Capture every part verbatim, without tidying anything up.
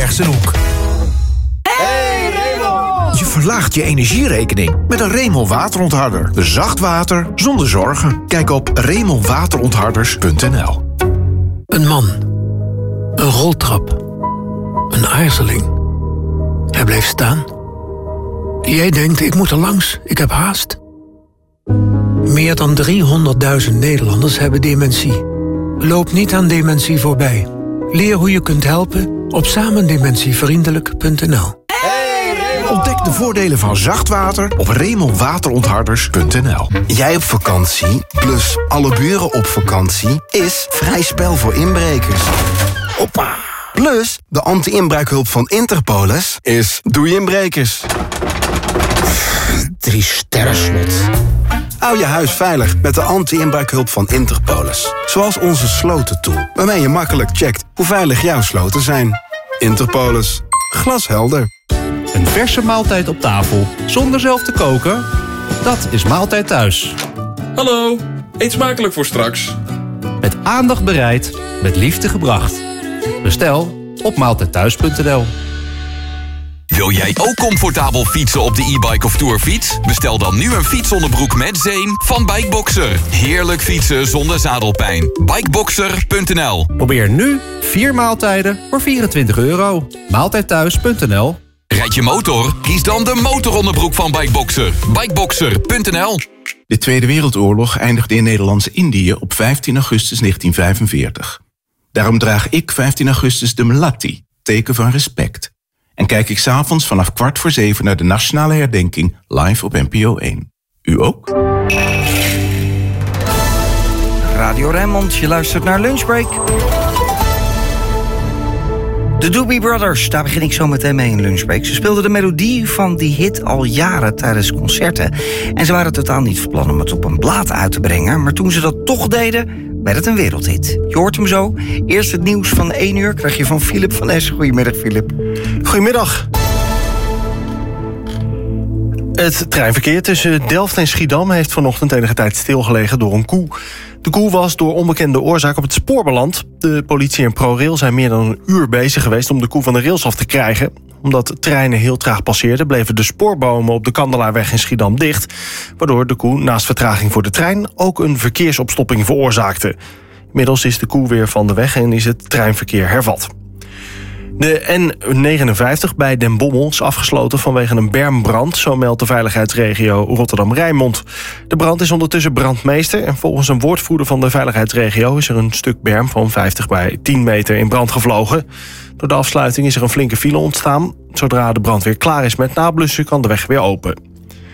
Bergse Hoek. Hey Raymond! Je verlaagt je energierekening met een Remel waterontharder. Zacht water zonder zorgen. Kijk op remel waterontharders punt n l. Een man. Een roltrap. Een aarzeling. Hij bleef staan. Jij denkt, ik moet er langs, ik heb haast. Meer dan driehonderdduizend Nederlanders hebben dementie. Loop niet aan dementie voorbij. Leer hoe je kunt helpen op samendementievriendelijk punt n l. Ontdek de voordelen van zacht water op remel waterontharders punt n l. Jij op vakantie, plus alle buren op vakantie, is vrij spel voor inbrekers. Hoppa! Plus, de anti-inbraakhulp van Interpolis is doei inbrekers. Drie sterren slot. Hou je huis veilig met de anti-inbraakhulp van Interpolis. Zoals onze slotentool, waarmee je makkelijk checkt hoe veilig jouw sloten zijn. Interpolis. Glashelder. Een verse maaltijd op tafel, zonder zelf te koken? Dat is Maaltijd Thuis. Hallo, eet smakelijk voor straks. Met aandacht bereid, met liefde gebracht. Bestel op maaltijd thuis punt n l. Wil jij ook comfortabel fietsen op de e-bike of tourfiets? Bestel dan nu een fietsonderbroek met zeem van Bikeboxer. Heerlijk fietsen zonder zadelpijn. Bikeboxer punt n l. Probeer nu vier maaltijden voor vierentwintig euro. maaltijd thuis punt n l. Rijd je motor? Kies dan de motoronderbroek van Bikeboxer. Bikeboxer punt n l. De Tweede Wereldoorlog eindigde in Nederlands-Indië op vijftien augustus negentien vijfenveertig. Daarom draag ik vijftien augustus de Melatti, teken van respect. En kijk ik 's avonds vanaf kwart voor zeven naar de nationale herdenking live op N P O één. U ook? Radio Rijnmond, je luistert naar Lunchbreak. De Doobie Brothers, daar begin ik zo meteen mee in Lunchbreak. Ze speelden de melodie van die hit al jaren tijdens concerten. En ze waren totaal niet van plan om het op een plaat uit te brengen. Maar toen ze dat toch deden, werd het een wereldhit. Je hoort hem zo. Eerst het nieuws van één uur krijg je van Philip van Essen. Goedemiddag, Philip. Goedemiddag. Het treinverkeer tussen Delft en Schiedam heeft vanochtend enige tijd stilgelegen door een koe. De koe was door onbekende oorzaak op het spoor beland. De politie en ProRail zijn meer dan een uur bezig geweest om de koe van de rails af te krijgen. Omdat treinen heel traag passeerden, bleven de spoorbomen op de Kandelaarweg in Schiedam dicht, waardoor de koe naast vertraging voor de trein ook een verkeersopstopping veroorzaakte. Inmiddels is de koe weer van de weg en is het treinverkeer hervat. De N negenenvijftig bij Den Bommel is afgesloten vanwege een bermbrand, zo meldt de veiligheidsregio Rotterdam-Rijnmond. De brand is ondertussen brandmeester en volgens een woordvoerder van de veiligheidsregio is er een stuk berm van vijftig bij tien meter in brand gevlogen. Door de afsluiting is er een flinke file ontstaan. Zodra de brand weer klaar is met nablussen kan de weg weer open.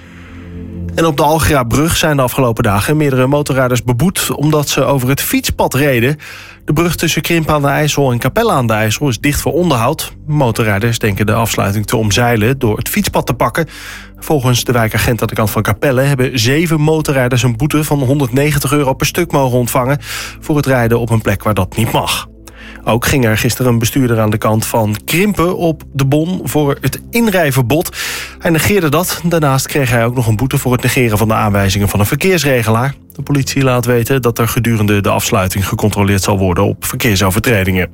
En op de Algerabrug zijn de afgelopen dagen meerdere motorrijders beboet omdat ze over het fietspad reden. De brug tussen Krimpen aan de IJssel en Capelle aan de IJssel is dicht voor onderhoud. Motorrijders denken de afsluiting te omzeilen door het fietspad te pakken. Volgens de wijkagent aan de kant van Capelle hebben zeven motorrijders een boete van honderdnegentig euro per stuk mogen ontvangen voor het rijden op een plek waar dat niet mag. Ook ging er gisteren een bestuurder aan de kant van Krimpen op de bon voor het inrijverbod. Hij negeerde dat. Daarnaast kreeg hij ook nog een boete voor het negeren van de aanwijzingen van een verkeersregelaar. De politie laat weten dat er gedurende de afsluiting gecontroleerd zal worden op verkeersovertredingen.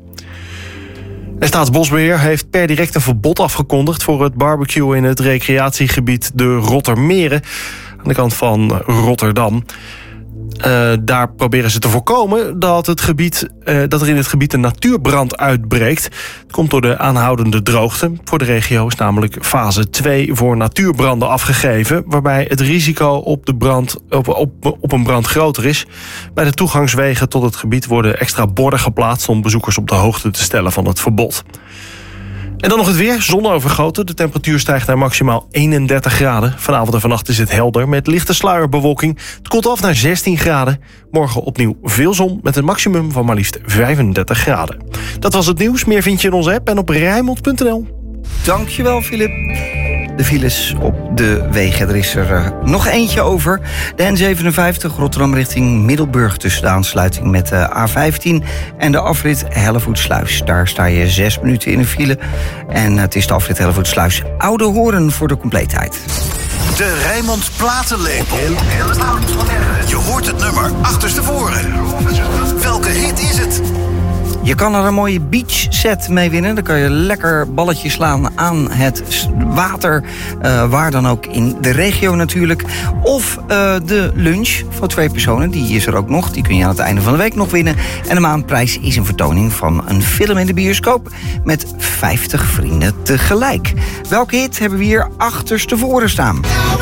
En Staatsbosbeheer heeft per direct een verbod afgekondigd voor het barbecue in het recreatiegebied de Rottermeren aan de kant van Rotterdam. Uh, daar proberen ze te voorkomen dat, het gebied, uh, dat er in het gebied een natuurbrand uitbreekt. Het komt door de aanhoudende droogte. Voor de regio is namelijk fase twee voor natuurbranden afgegeven, waarbij het risico op, de brand, op, op, op een brand groter is. Bij de toegangswegen tot het gebied worden extra borden geplaatst om bezoekers op de hoogte te stellen van het verbod. En dan nog het weer, zonovergoten. De temperatuur stijgt naar maximaal eenendertig graden. Vanavond en vannacht is het helder met lichte sluierbewolking. Het koelt af naar zestien graden. Morgen opnieuw veel zon met een maximum van maar liefst vijfendertig graden. Dat was het nieuws. Meer vind je in onze app en op rijnmond punt n l. Dankjewel, Filip. De files op de wegen. Er is er uh, nog eentje over. De N zevenenvijftig Rotterdam richting Middelburg tussen de aansluiting met de A vijftien en de afrit Hellevoetsluis. Daar sta je zes minuten in een file. En het is de afrit Hellevoetsluis Oude Hoorn voor de compleetheid. De Rijnmond platenlepel. Je hoort het nummer achterstevoren. Welke hit is het? Je kan er een mooie beach set mee winnen. Dan kan je lekker balletjes slaan aan het water. Uh, waar dan ook in de regio natuurlijk. Of uh, de lunch voor twee personen. Die is er ook nog. Die kun je aan het einde van de week nog winnen. En de maandprijs is een vertoning van een film in de bioscoop. Met vijftig vrienden tegelijk. Welke hit hebben we hier achterstevoren staan?